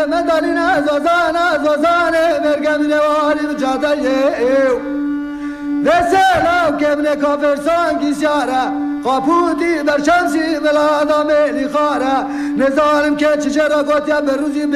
مدالين زازانه برگم نواری بجاده ایو دسلاو کبن کافر سانگی سیاره قاپوتی بر شمسی بلا آدم لیخاره نظارم که چجرا گوتیا به روزی